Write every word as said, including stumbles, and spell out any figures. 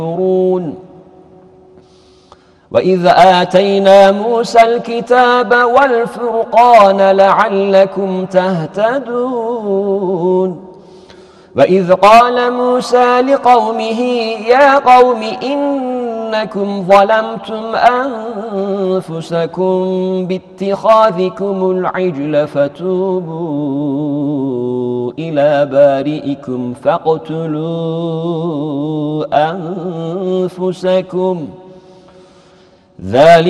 وإذ آتينا موسى الكتاب والفرقان لعلكم تهتدون وإذ قال موسى لقومه يا قوم إنكم ظلمتم أنفسكم باتخاذكم العجل فتوبوا إلى بارئكم فاقتلوا أنفسكم ذلك